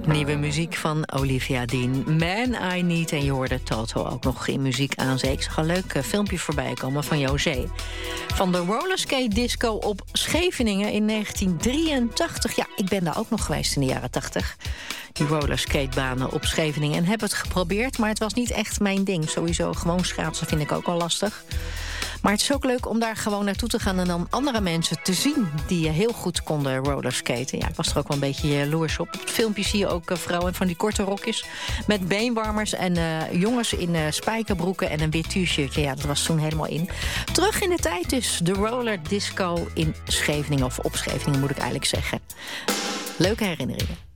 Nieuwe muziek van Olivia Dean. Man I Need. En je hoorde Toto ook nog in Muziek aan Zee. Ik zag een leuk filmpje voorbij komen van José. Van de rollerskate disco op Scheveningen in 1983. Ja, ik ben daar ook nog geweest in de jaren 80. Die rollerskatebanen op Scheveningen. En heb het geprobeerd, maar het was niet echt mijn ding. Sowieso gewoon schaatsen vind ik ook al lastig. Maar het is ook leuk om daar gewoon naartoe te gaan en dan andere mensen te zien die heel goed konden rollerskaten. Ja, ik was er ook wel een beetje jaloers op. Op het filmpje zie je ook vrouwen van die korte rokjes met beenwarmers en jongens in spijkerbroeken en een wit t-shirtje. Ja, dat was toen helemaal in. Terug in de tijd dus, de roller disco in Scheveningen, of op Scheveningen moet ik eigenlijk zeggen. Leuke herinneringen.